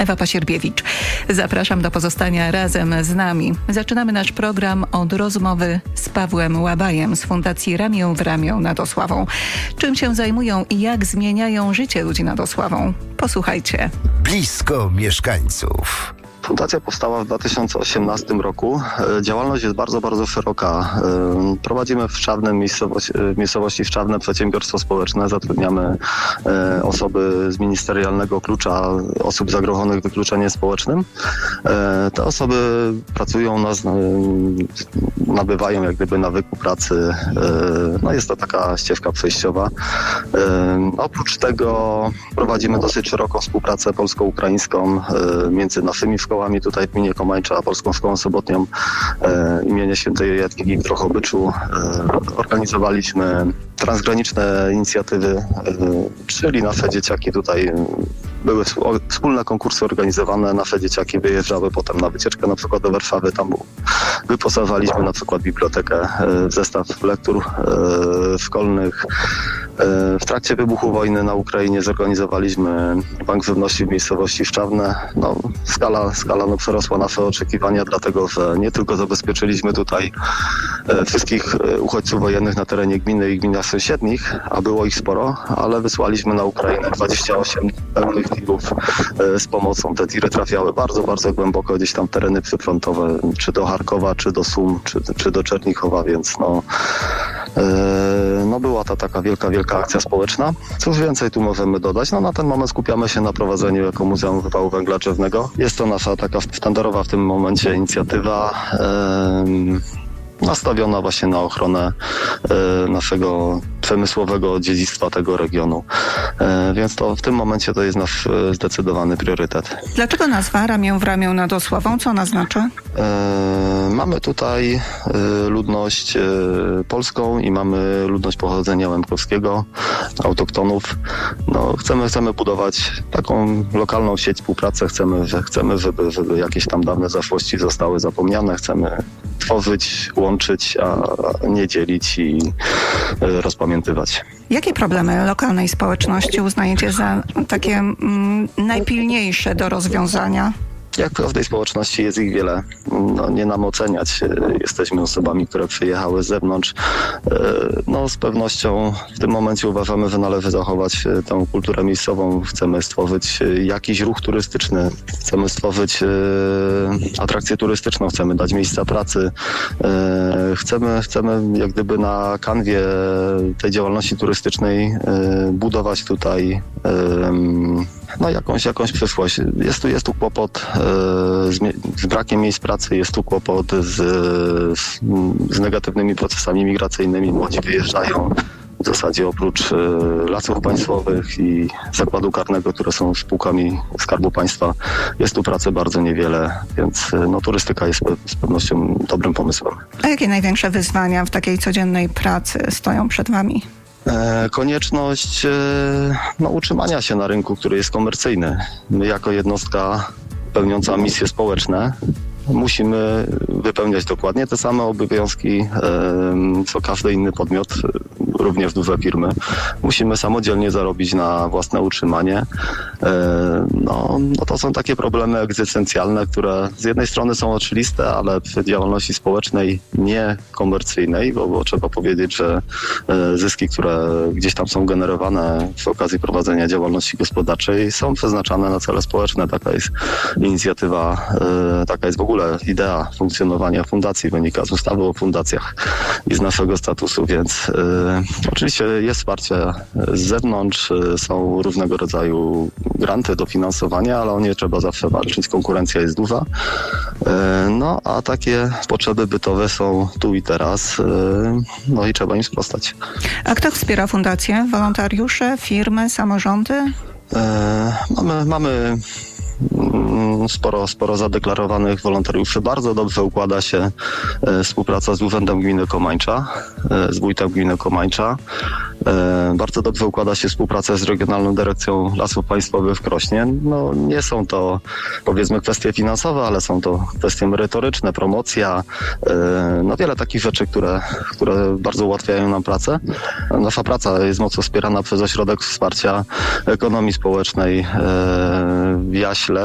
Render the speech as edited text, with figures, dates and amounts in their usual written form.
Ewa Pasierbiewicz. Zapraszam do pozostania razem z nami. Zaczynamy nasz program od rozmowy z Pawłem Łabajem z Fundacji Ramię w Ramię nad Osławą. Czym się zajmują i jak zmieniają życie ludzi nad Osławą? Posłuchajcie. Blisko mieszkańców. Fundacja powstała w 2018 roku. Działalność jest bardzo szeroka. Prowadzimy w Szczawnem, miejscowości Szczawne przedsiębiorstwo społeczne. Zatrudniamy osoby z ministerialnego klucza osób zagrożonych wykluczeniem społecznym. Te osoby pracują, nabywają jak gdyby nawyku pracy. No jest to taka ścieżka przejściowa. Oprócz tego prowadzimy dosyć szeroką współpracę polsko-ukraińską między naszymi szkołami tutaj w gminie Komańcza, a Polską Szkołą Sobotnią imienia Świętej Jadwigi w Drohobyczu. Organizowaliśmy transgraniczne inicjatywy, czyli nasze dzieciaki tutaj były wspólne konkursy organizowane, nasze dzieciaki wyjeżdżały potem na wycieczkę na przykład do Warszawy, tam wyposażaliśmy na przykład bibliotekę w zestaw lektur szkolnych. W trakcie wybuchu wojny na Ukrainie zorganizowaliśmy Bank Żywności w miejscowości Szczawne. Skala przerosła nasze oczekiwania, dlatego że nie tylko zabezpieczyliśmy tutaj wszystkich uchodźców wojennych na terenie gminy i gminach sąsiednich, a było ich sporo, ale wysłaliśmy na Ukrainę 28 pełnych tirów z pomocą. Te tiry trafiały bardzo głęboko, gdzieś tam tereny przyfrontowe, czy do Charkowa, czy do Sum, czy do Czernichowa, więc była to taka wielka akcja społeczna. Cóż więcej tu możemy dodać? Na ten moment skupiamy się na prowadzeniu jako Muzeum Wypału Węgla Drzewnego. Jest to nasza taka sztandarowa w tym momencie inicjatywa nastawiona właśnie na ochronę naszego przemysłowego dziedzictwa tego regionu. Więc to w tym momencie to jest nasz zdecydowany priorytet. Dlaczego nazwa Ramię w Ramię nad Osławą? Co ona znaczy? Mamy tutaj ludność polską i mamy ludność pochodzenia łemkowskiego, autoktonów. Chcemy budować taką lokalną sieć współpracy. Chcemy, żeby jakieś tam dawne zaszłości zostały zapomniane. Chcemy tworzyć, łączyć, a nie dzielić i rozpamiętywać. Jakie problemy lokalnej społeczności uznajecie za takie najpilniejsze do rozwiązania? Jak w każdej społeczności jest ich wiele. Nie nam oceniać. Jesteśmy osobami, które przyjechały z zewnątrz. Z pewnością w tym momencie uważamy, że należy zachować tę kulturę miejscową. Chcemy stworzyć jakiś ruch turystyczny. Chcemy stworzyć atrakcję turystyczną. Chcemy dać miejsca pracy. Chcemy jak gdyby na kanwie tej działalności turystycznej budować tutaj jakąś przyszłość. Jest tu kłopot z brakiem miejsc pracy, jest tu kłopot z negatywnymi procesami migracyjnymi. Młodzi wyjeżdżają w zasadzie oprócz Lasów Państwowych i Zakładu Karnego, które są spółkami Skarbu Państwa. Jest tu pracy bardzo niewiele, więc turystyka jest z pewnością dobrym pomysłem. A jakie największe wyzwania w takiej codziennej pracy stoją przed wami? Konieczność utrzymania się na rynku, który jest komercyjny. My jako jednostka pełniąca misje społeczne musimy wypełniać dokładnie te same obowiązki, co każdy inny podmiot, również duże firmy. Musimy samodzielnie zarobić na własne utrzymanie. To są takie problemy egzystencjalne, które z jednej strony są oczywiste, ale przy działalności społecznej niekomercyjnej, bo trzeba powiedzieć, że zyski, które gdzieś tam są generowane przy okazji prowadzenia działalności gospodarczej, są przeznaczane na cele społeczne. Taka jest inicjatywa, taka jest w ogóle idea funkcjonowania fundacji, wynika z ustawy o fundacjach i z naszego statusu, więc oczywiście jest wsparcie z zewnątrz, są różnego rodzaju granty, dofinansowania, ale o nie trzeba zawsze walczyć, konkurencja jest duża. A takie potrzeby bytowe są tu i teraz, i trzeba im sprostać. A kto wspiera fundację? Wolontariusze, firmy, samorządy? Mamy sporo zadeklarowanych wolontariuszy. Bardzo dobrze układa się współpraca z Urzędem Gminy Komańcza, z wójtem gminy Komańcza. Bardzo dobrze układa się współpraca z Regionalną Dyrekcją Lasów Państwowych w Krośnie. Nie są to, powiedzmy, kwestie finansowe, ale są to kwestie merytoryczne, promocja, wiele takich rzeczy, które bardzo ułatwiają nam pracę. Nasza praca jest mocno wspierana przez Ośrodek Wsparcia Ekonomii Społecznej w Jaśle.